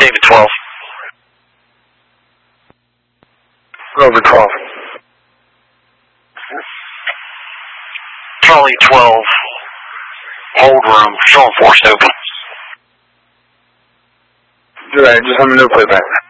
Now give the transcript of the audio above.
David 12. Over 12. Charlie 12. Hold room. Showing forced open. Alright, just let me know playback.